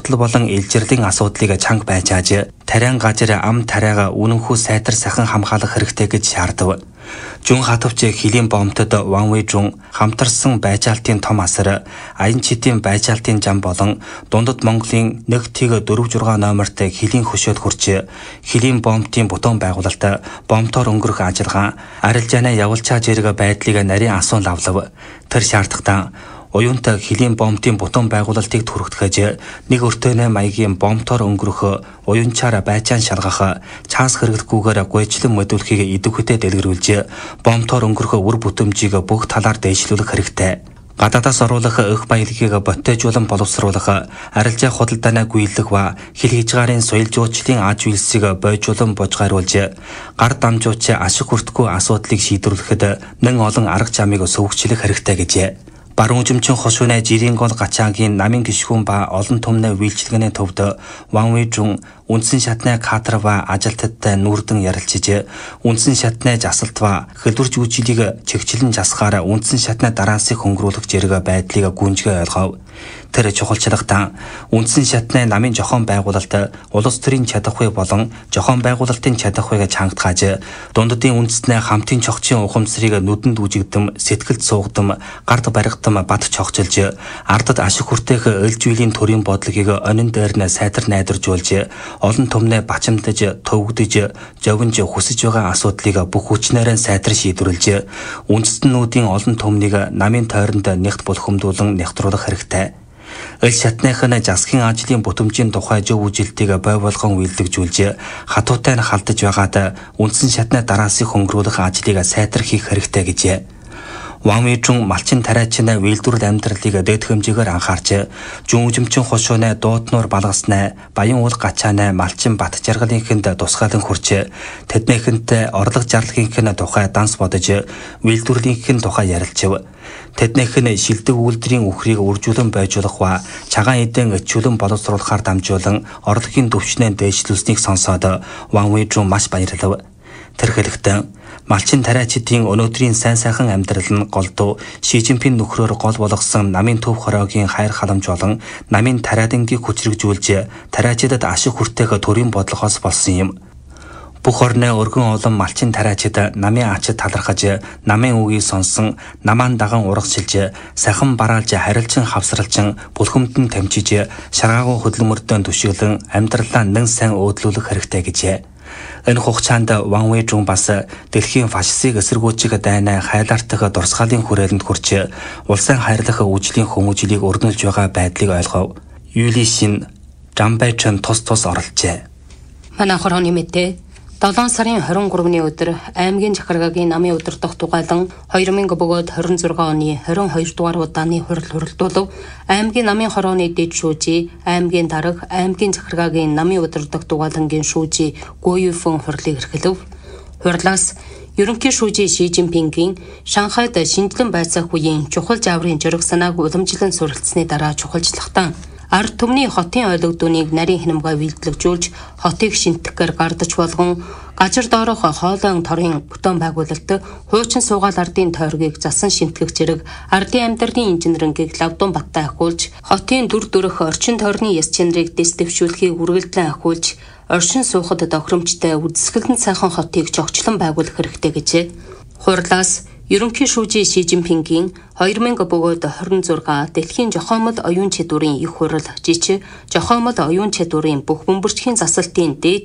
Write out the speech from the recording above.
тогтол болон илжирлийн асуудлыг чанга байж ааж тариан газар ам тариага үнэнхүү сайтар сахан хамгаалах хэрэгтэй гэж шаардав. Жун хатвч хилийн бомтод Ван Вэйжун хамтарсан байжаалтын том асар, аян чидийн байжаалтын зам болон дундад Монголын 1-4-6 номерт хилийн хөшөөд хурж, хилийн бомтын бутуун байгуулалт, бомтоор өнгөрөх ажиллагаа, арилжааны явуулчааж ирэх байдлыг нарийн асуун лавлав. Тэр шаардлагатай уюунт хилийн бомтын бутуун байгуулалтыг түрхтгэж нэг өртөөний маягийн бомтоор өнгөрөх уюунчаар байчаан шалгах чаас хэрэглэхгүйгээр гойчлон модулхийг идэвхтэй дэлгэрүүлж бомтоор өнгөрөх үр бүтэмжийг бүх талаар дээшлүүлэх хэрэгтэй. Гадаадаас оруулах өх баялагийг боттэжуулан боловсруулах, арилжаа худалдааны гүйлэх ба хил хязгаарын соёл жуучлалын аж үйлсийг бойжуулан божгааруулж, гар дамжууч ашиг хүртэхгүй асуудлыг шийдвэрлэхэд нэн олон арга замыг сөвөгчлөх хэрэгтэй гэжээ. Баруун жимчин хошууны жирийн гол гачаагийн намын гишгүүн ба олон түмний үйлчилгээний төвд Ван Вэйжун үндсэн шатны кадр ба ажилтнтай нүрдэн ярилцж, үндсэн шатны жасалт ба хөлбөрч үйлчлэлийг чигчлэн жасахаар үндсэн шатны дараансыг хөнгөрүүлэх зэрэг байдлыг гүнжгээ ойлгов. Тэр чухалчлагтаа үндсэн шатны намын жохон байгуулалт улс төрийн чадахуй болон жохон байгуулалтын чадахуйг чангатгааж, дунддын үндэстний хамтын чогчийн ухамсарыг нүдэнд үжигдэм, сэтгэлд суугдам, гард баригдам бат чогчилж, ардад ашиг хүртээх өлж үеийн төрийн бодлогыг онин дээр нь сайтар найдваржуулж, олон түмнээ бачимдаж, төвөгдөж, жовинж хүсэж байгаа асуудлыг бүх хүчнээрээ сайтар шийдвэрлэж, үндэстнүүдийн олон түмнийг намын тойронд нэгт булхамдуулан нэгтруулах хэрэгтэй. Эл шатныхын засгийн ажлын бүтэмжийн тухай зөв үжилтийг бой болгон үйлдвэжүүлж, хатуутай нь халдаж байгаад үндсэн шатны дараасыг хөнгөрүүлэх ажлыг сайтар хийх хэрэгтэй гэжээ. Ван Вэйжун малчин тариачны үйлдвэрлэл амьдралыг дэд хэмжээгээр анхаарч, жун жимчин хошууны дуутнуур балгасны, баян уул гачааны малчин бат жаргалынхэнд тусгаалan хүрч, тэднийхэнтэй орлого зарлагынхын тухай данс бодож, үйлдвэрлэлийнхэн тухай ярилцв. Тэднийх нь шилдэг үйлдвэрийн үхрийг үржүүлэн байжуулах ба цагаан эдэн өчүүлэн боловсруулахаар дамжуулан орлогын төвчнээ дээшлүүлснийг сонсоод Ван Вэйжун маш баярлав. Тэрхэлэхдээ малчин тариачдын өнөөдрийн сайн сайхан амьдрал нь голдуу Ши Жинпин нөхрөөр гол болгосон намын төв хороогийн хайр халамж болон намын тариадангийг хүчрэгжүүлж, тариачдад ашиг хүртээх төрийн бодлогоос болсон юм. Бүх орны өргөн олон малчин тариачид намын ачид талархаж, намын үгийг сонсон, намаан даган урагшилж, сахан бараалж, харилцан хавсралчин, бүлхэмдэн тамчиж, шаргаагүй хөдөлмөртөө түшиглэн амьдралаа нэн сайн өөдлүүлэх хэрэгтэй гэжээ. Энэ хугацаанд Ван Вэйжун бас дэлхийн фашистыг эсэргүүцэх дайны хайлаартах дурсгалын хүрээлэнд хүрч, улсын хайрлах үжлийн хүмүүжлийг өрнөлж байгаа байдлыг ойлгов. Юли Шин, Жамбайчин тус оролцжээ. Манай хорооны мэдээ 7 сарын 23-ны өдөр аймгийн захиргагийн намын өдөр дох дугайлан 2026 оны 22 дугаар удааны хурал хуралдуулав. Аймгийн намын хорооны дэд шүүжий, аймгийн дарга, аймгийн захиргагийн намын өдөр дох дугайлангийн шүүжий Гуйфэн хурлыг эрхлэв. Хурлаас ерөнхий шүүжий Ши Жинпингийн Шанхайд шинжлэн байцаах үеийн чухал жаврын жөрөг санааг уламжлан суралцсны дараа чухалчлахтан ард түмний хотын ойлгодоныг нарийн хянамгай вилдлэгжүүлж, хотыг шинтгэхээр гардаж болгон, гажир доорох хоолойн торын бүтэн байгуулалт, хуучин суугаал ардын тойргийг засан шинтгэх зэрэг ардын амьдралын инженерингийг лавдун баттай ахиулж, хотын дүр төрх орчин тойрны яс чанарыг дэс дэвшүүлэхийг үргэлжлэн ахиулж, оршин суухад тохиромжтой үзэсгэлэн сайхан хотыг чогчлон байгуулах хэрэгтэй гэжээ. Хурлаас ерөнхий шүүжий Ши Жинпингийн 2026 дэлхийн жохомол оюун чадварын их хурал жич жохомол оюун чадварын бүх бөмбөрчхийн засалтын дээд